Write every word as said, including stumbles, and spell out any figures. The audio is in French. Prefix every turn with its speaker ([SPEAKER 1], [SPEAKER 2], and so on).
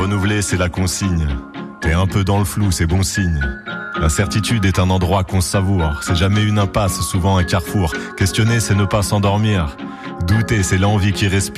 [SPEAKER 1] renouveler, c'est la consigne. T'es un peu dans le flou, c'est bon signe. L'incertitude est un endroit qu'on savoure. C'est jamais une impasse, souvent un carrefour. Questionner, c'est ne pas s'endormir. Douter, c'est l'envie qui respire.